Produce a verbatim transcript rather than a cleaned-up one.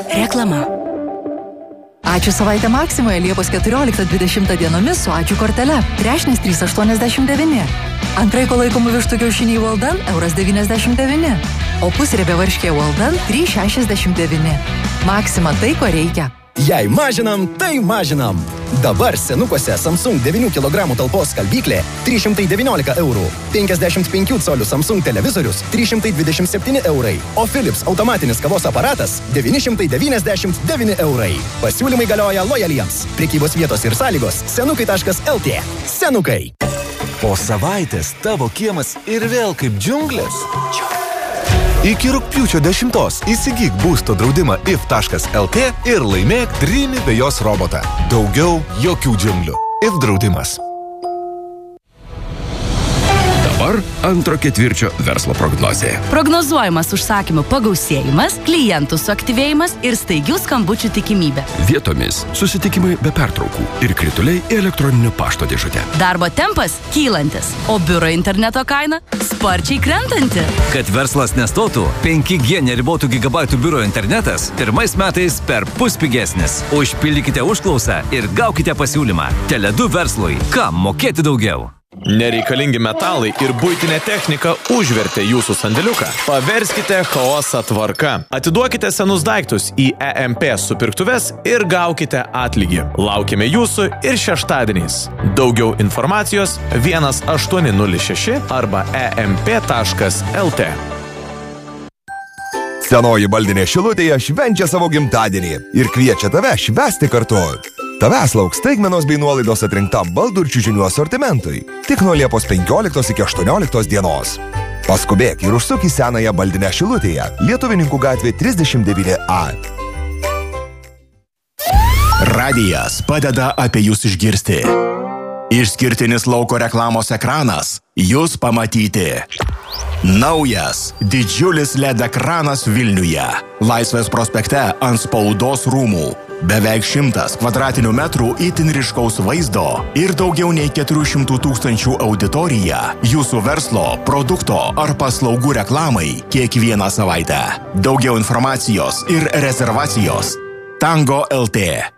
Reklama. Ačiū savaitę Maksimoje Liepos keturioliktą dvidešimtą dienomis su ačiū kortele. Trešnis trys aštuoniasdešimt devyni. Antraiko laikomų vištų kiaušiniai Walden euras devyniasdešimt devyni. O pusriebė varškė Walden trys šešiasdešimt devyni. Maksima tai, ko reikia. Jei mažinam, tai mažinam. Dabar senukuose Samsung devynių kilogramų talpos skalbyklė trys šimtai devyniolika eurų. penkiasdešimt penkių colių Samsung televizorius trys šimtai dvidešimt septyni eurai. O Philips automatinis kavos aparatas devyni šimtai devyniasdešimt devyni eurai. Pasiūlymai galioja lojaliems. Prekybos vietos ir sąlygos senukai taškas el tė. Senukai. Po savaitės tavo kiemas ir vėl kaip džiunglės. Iki rugpjūčio dešimtos įsigyk būsto draudimą if taškas el tė ir laimėk Dreamy vejos robotą. Daugiau jokių džiunglių. if draudimas. Dabar antro ketvirčio verslo prognozė. Prognozuojamas užsakymų pagausėjimas, klientų suaktyvėjimas ir staigių skambučių tikimybė. Vietomis susitikimai be pertraukų ir krituliai į elektroninio pašto dėžutę. Darbo tempas kylantis, o biuro interneto kaina sparčiai krentanti. Kad verslas nestotų, penki gie neribotų gigabaitų biuro internetas pirmais metais per pus pigesnis. Užpildykite užklausą ir gaukite pasiūlymą. Tele du verslui. Kam mokėti daugiau? Nereikalingi metalai ir buitinė technika užvertė jūsų sandėliuką. Paverskite chaosą tvarka. Atiduokite senus daiktus į E M P supirktuves ir gaukite atlygį. Laukime jūsų ir šeštadieniais. Daugiau informacijos vienas aštuoni nulis šeši arba e m p taškas el tė. Senoji baldinė Šilutėje švenčia savo gimtadienį ir kviečia tave švęsti kartu. Tavęs lauks staigmenos bei nuolaidos atrinkta baldų ir čiužinių asortimentui. Tik nuo Liepos penkioliktos iki aštuonioliktos dienos. Paskubėk ir užsuk į senąją baldinę Šilutėje, Lietuvininkų gatvė trisdešimt devyni A. Radijas padeda apie jūs išgirsti. Išskirtinis lauko reklamos ekranas jūs pamatyti. Naujas, didžiulis L E D ekranas Vilniuje. Laisvės prospekte ant spaudos rūmų. Beveik šimtas kvadratinių metrų itin ryškaus vaizdo ir daugiau nei keturių šimtų tūkstančių auditorija jūsų verslo, produkto ar paslaugų reklamai kiekvieną savaitę. Daugiau informacijos ir rezervacijos Tango el tė.